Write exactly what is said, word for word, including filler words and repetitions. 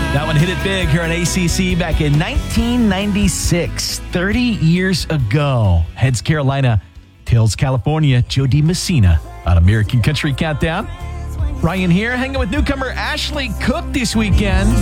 That one hit it big here on A C C back in nineteen ninety-six, thirty years ago. Heads Carolina, tails California, Joe DiMessina on American Country Countdown. Ryan here, hanging with newcomer Ashley Cook this weekend.